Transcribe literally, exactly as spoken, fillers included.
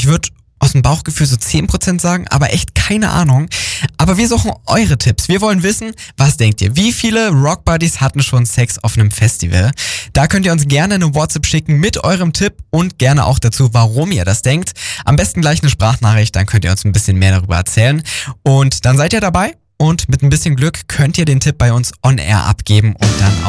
Ich würde aus dem Bauchgefühl so zehn Prozent sagen, aber echt keine Ahnung. Aber wir suchen eure Tipps. Wir wollen wissen, was denkt ihr? Wie viele Rock-Buddies hatten schon Sex auf einem Festival? Da könnt ihr uns gerne eine WhatsApp schicken mit eurem Tipp und gerne auch dazu, warum ihr das denkt. Am besten gleich eine Sprachnachricht, dann könnt ihr uns ein bisschen mehr darüber erzählen. Und dann seid ihr dabei und mit ein bisschen Glück könnt ihr den Tipp bei uns on air abgeben und dann